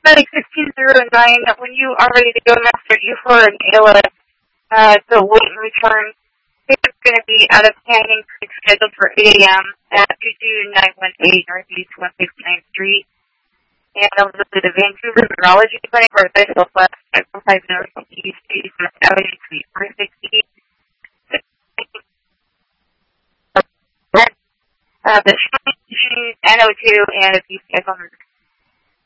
Clinic 1609, when you are ready to go, Master, you for an ALS, the wait and return. It's going to be out of Canyon Creek, scheduled for 8 a.m. at 22918 Northeast 169th Street. And I'll visit the Vancouver Neurology Clinic for the Southwest 545 North East 86th Avenue, Suite 460. The NO2 and a PCI phone